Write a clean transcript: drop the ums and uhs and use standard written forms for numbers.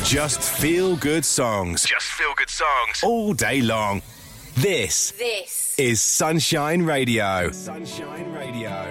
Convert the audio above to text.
Just feel good songs. Just feel good songs. All day long. This is Sunshine Radio. Sunshine Radio.